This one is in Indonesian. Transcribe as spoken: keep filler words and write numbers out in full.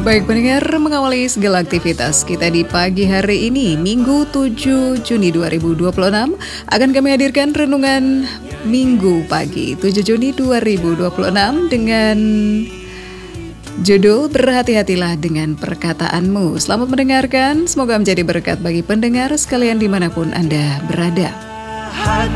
Baik pendengar, mengawali segala aktivitas kita di pagi hari ini, Minggu tujuh Juni dua ribu dua puluh enam, akan kami hadirkan renungan Minggu pagi tujuh Juni dua ribu dua puluh enam dengan judul Berhati-hatilah dengan perkataanmu. Selamat mendengarkan, semoga menjadi berkat bagi pendengar sekalian dimanapun Anda berada.